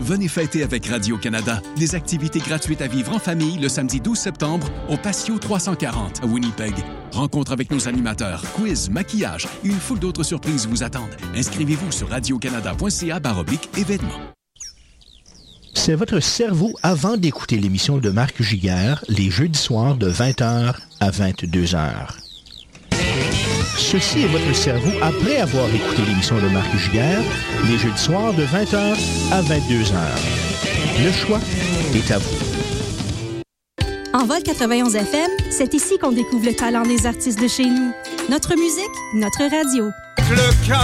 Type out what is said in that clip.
Venez fêter avec Radio-Canada. Des activités gratuites à vivre en famille le samedi 12 septembre au Patio 340 à Winnipeg. Rencontre avec nos animateurs, quiz, maquillage et une foule d'autres surprises vous attendent. Inscrivez-vous sur radiocanada.ca/événements. C'est votre cerveau avant d'écouter l'émission de Marc Giguère les jeudis soirs de 20h à 22h. Ceci est votre cerveau après avoir écouté l'émission de Marc Giguère les jeudis soirs de 20h à 22h. Le choix est à vous. En Vol 91 FM, c'est ici qu'on découvre le talent des artistes de chez nous. Notre musique, notre radio. Le